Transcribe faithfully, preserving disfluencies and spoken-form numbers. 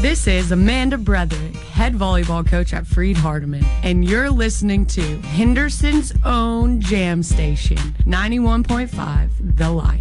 This is Amanda Bretherick, head volleyball coach at Freed Hardeman, and you're listening to Henderson's own Jam Station, ninety-one point five The Light.